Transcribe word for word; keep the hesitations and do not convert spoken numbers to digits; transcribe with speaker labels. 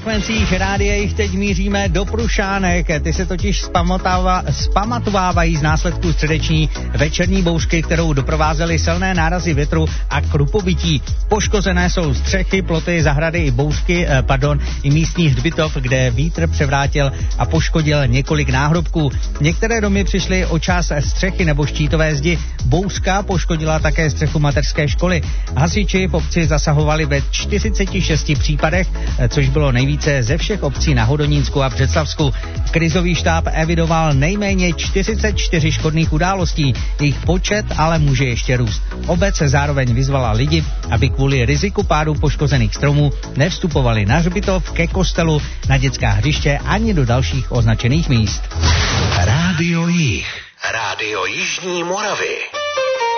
Speaker 1: frekvencích rádia jich teď míříme do Prušánek. Ty se totiž zpamatovávají z následků středeční večerní bouřky, kterou doprovázely silné nárazy větru a krupobytí. Poškozené jsou střechy, ploty, zahrady i bouřky, eh, pardon, i místní hřbitov, kde vítr převrátil a poškodil několik náhrobků. Některé domy přišly o část střechy nebo štítové zdi. Bouřka poškodila také střechu mateřské školy. Hasiči v obci zasahovali ve čtyřiceti šesti případech, což bylo nejvíce ze všech obcí na Hodonínsku a Břeclavsku. Krizový štáb evidoval nejméně čtyřicet čtyři škodných událostí. Jejich počet ale může ještě růst. Obec se zároveň vyzvala lidi, aby kvůli riziku pádu poškozených stromů nevstupovali na hřbitov, ke kostelu, na dětská hřiště ani do dalších označených míst.
Speaker 2: Rádio Jih. Rádio Jižní Moravy.